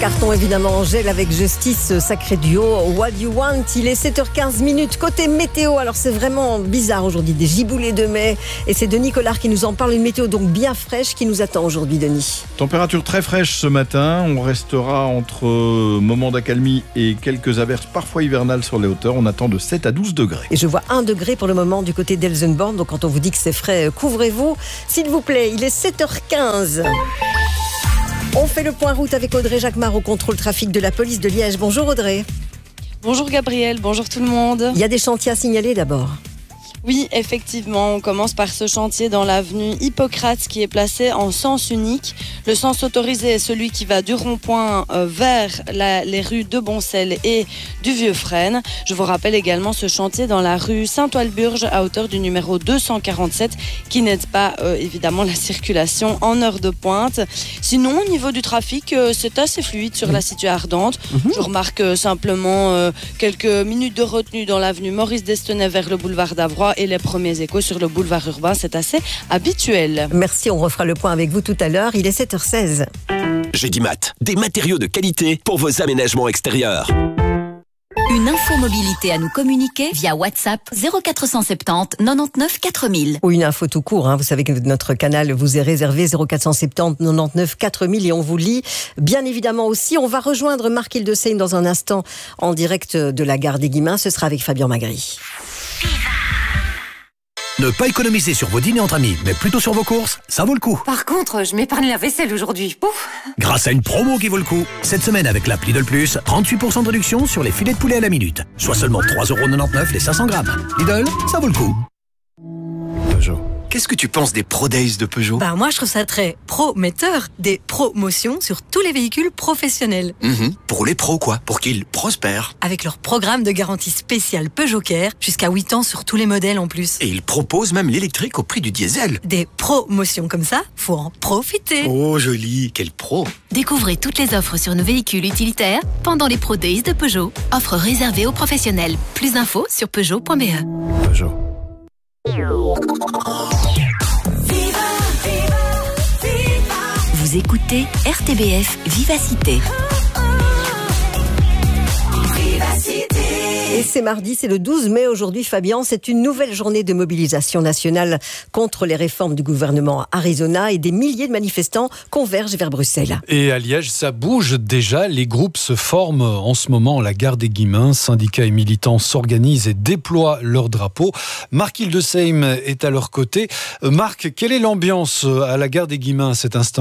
Carton évidemment Angèle avec Justice, sacré duo What You Want. Il est 7h15. Côté météo, alors c'est vraiment bizarre aujourd'hui, des giboulées de mai. Et c'est Denis Collard qui nous en parle, une météo donc bien fraîche qui nous attend aujourd'hui, Denis. Température très fraîche ce matin. On restera entre moments d'accalmie et quelques averses parfois hivernales sur les hauteurs. On attend de 7 à 12 degrés. Et je vois 1 degré pour le moment du côté d'Elsenborn. Donc quand on vous dit que c'est frais, couvrez-vous. S'il vous plaît, il est 7h15. On fait le point route avec Audrey Jacquemart au contrôle trafic de la police de Liège. Bonjour Audrey. Bonjour Gabriel, bonjour tout le monde. Il y a des chantiers à signaler d'abord. Oui, effectivement, on commence par ce chantier dans l'avenue Hippocrate qui est placé en sens unique. Le sens autorisé est celui qui va du rond-point vers les rues de Boncel et du Vieux-Frêne. Je vous rappelle également ce chantier dans la rue Saint-Oalburge à hauteur du numéro 247 qui n'aide pas évidemment la circulation en heure de pointe. Sinon, au niveau du trafic, c'est assez fluide sur la cité ardente. Je remarque simplement quelques minutes de retenue dans l'avenue Maurice Destenay vers le boulevard d'Avroy et les premiers échos sur le boulevard urbain, c'est assez habituel. Merci, on refera le point avec vous tout à l'heure. Il est 7h16. Gédimat, des matériaux de qualité pour vos aménagements extérieurs. Une info mobilité à nous communiquer via WhatsApp 0470 99 4000. Ou une info tout court, vous savez que notre canal vous est réservé 0470 99 4000 et on vous lit. Bien évidemment aussi, on va rejoindre Marc Hildesheim dans un instant en direct de la gare des Guillemins. Ce sera avec Fabien Magri. Ne pas économiser sur vos dîners entre amis, mais plutôt sur vos courses, ça vaut le coup. Par contre, je m'épargne la vaisselle aujourd'hui. Pouf. Grâce à une promo qui vaut le coup. Cette semaine, avec l'app Lidl Plus, 38% de réduction sur les filets de poulet à la minute. Soit seulement 3,99€ les 500 grammes. Lidl, ça vaut le coup. Peugeot. Qu'est-ce que tu penses des Pro Days de Peugeot ? Moi, je trouve ça très prometteur. Des promotions sur tous les véhicules professionnels. Pour les pros, quoi. Pour qu'ils prospèrent. Avec leur programme de garantie spéciale Peugeot Care, jusqu'à 8 ans sur tous les modèles en plus. Et ils proposent même l'électrique au prix du diesel. Des promotions comme ça, faut en profiter. Oh, joli. Quel pro. Découvrez toutes les offres sur nos véhicules utilitaires pendant les Pro Days de Peugeot. Offre réservée aux professionnels. Plus d'infos sur Peugeot.be. Peugeot. Vous écoutez RTBF Vivacité. Et c'est mardi, c'est le 12 mai aujourd'hui, Fabien. C'est une nouvelle journée de mobilisation nationale contre les réformes du gouvernement Arizona et des milliers de manifestants convergent vers Bruxelles. Et à Liège, ça bouge déjà. Les groupes se forment en ce moment à la gare des Guillemins. Syndicats et militants s'organisent et déploient leurs drapeaux. Marc Hildesheim est à leur côté. Marc, quelle est l'ambiance à la gare des Guillemins à cet instant ?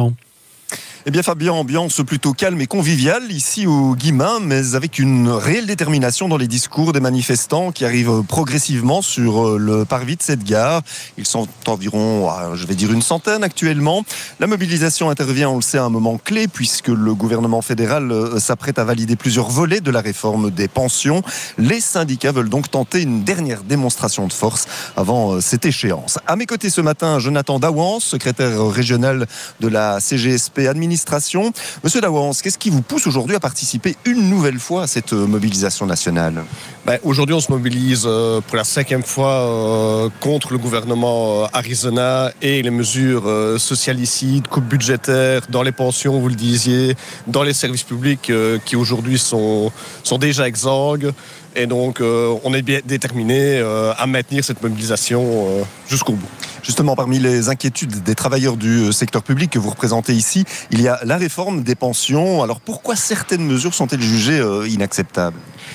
Eh bien Fabien, ambiance plutôt calme et conviviale ici au Guillemins, mais avec une réelle détermination dans les discours des manifestants qui arrivent progressivement sur le parvis de cette gare. Ils sont environ, je vais dire, une centaine actuellement. La mobilisation intervient, on le sait, à un moment clé puisque le gouvernement fédéral s'apprête à valider plusieurs volets de la réforme des pensions. Les syndicats veulent donc tenter une dernière démonstration de force avant cette échéance. À mes côtés ce matin, Jonathan Dawans, secrétaire régional de la CGSP Administration. Monsieur Dawans, qu'est-ce qui vous pousse aujourd'hui à participer une nouvelle fois à cette mobilisation nationale ? Aujourd'hui, on se mobilise pour la 5e fois contre le gouvernement Arizona et les mesures socialicides, coupes budgétaires dans les pensions, vous le disiez, dans les services publics qui aujourd'hui sont déjà exsangues. Et donc, on est bien déterminé à maintenir cette mobilisation jusqu'au bout. Justement, parmi les inquiétudes des travailleurs du secteur public que vous représentez ici, il y a la réforme des pensions. Alors, pourquoi certaines mesures sont-elles jugées inacceptables ?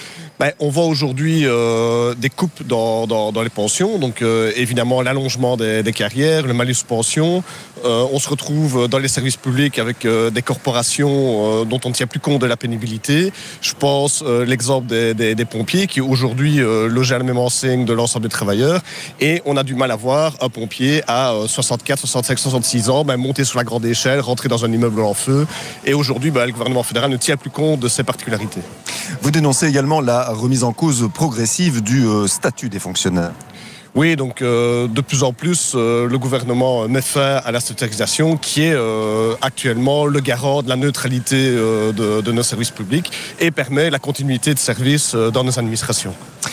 On voit aujourd'hui des coupes dans les pensions, donc évidemment l'allongement des carrières, le malus pension. On se retrouve dans les services publics avec des corporations dont on ne tient plus compte de la pénibilité. Je pense l'exemple des pompiers qui aujourd'hui logent à la même enseigne de l'ensemble des travailleurs, et on a du mal à voir un pompier à 64, 65, 66 ans monter sur la grande échelle, rentrer dans un immeuble en feu, et aujourd'hui le gouvernement fédéral ne tient plus compte de ces particularités. Vous dénoncez également la remise en cause progressive du statut des fonctionnaires. Oui, donc de plus en plus, le gouvernement met fin à la statutarisation qui est actuellement le garant de la neutralité de nos services publics et permet la continuité de service dans nos administrations.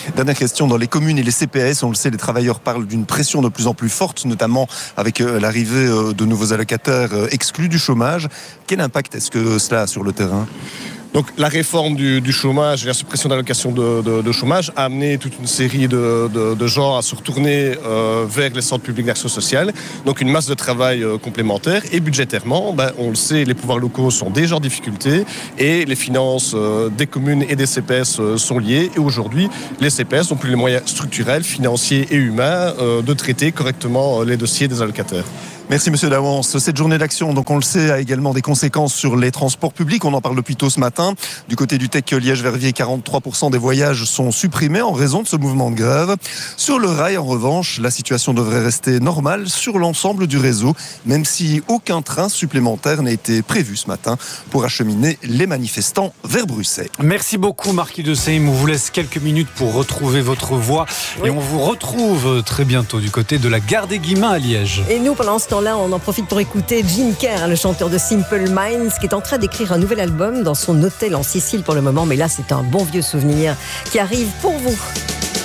Dernière question, dans les communes et les CPS, on le sait, les travailleurs parlent d'une pression de plus en plus forte, notamment avec l'arrivée de nouveaux allocataires exclus du chômage. Quel impact est-ce que cela a sur le terrain ? Donc la réforme du chômage et la suppression d'allocations de chômage a amené toute une série de gens à se retourner vers les centres publics d'action sociale. Donc une masse de travail complémentaire et budgétairement, on le sait, les pouvoirs locaux sont déjà en difficulté et les finances des communes et des CPS sont liées. Et aujourd'hui, les CPS n'ont plus les moyens structurels, financiers et humains de traiter correctement les dossiers des allocataires. Merci Monsieur Dawans. Cette journée d'action, donc on le sait, a également des conséquences sur les transports publics. On en parle depuis tôt ce matin. Du côté du TEC Liège-Verviers, 43% des voyages sont supprimés en raison de ce mouvement de grève. Sur le rail, en revanche, la situation devrait rester normale sur l'ensemble du réseau, même si aucun train supplémentaire n'a été prévu ce matin pour acheminer les manifestants vers Bruxelles. Merci beaucoup Marquis de Seym. On vous laisse quelques minutes pour retrouver votre voix. Oui. Et on vous retrouve très bientôt du côté de la gare des Guillemins à Liège. Et nous, pendant ce temps-là, on en profite pour écouter Jim Kerr, le chanteur de Simple Minds, qui est en train d'écrire un nouvel album dans son hôtel en Sicile pour le moment. Mais là, c'est un bon vieux souvenir qui arrive pour vous.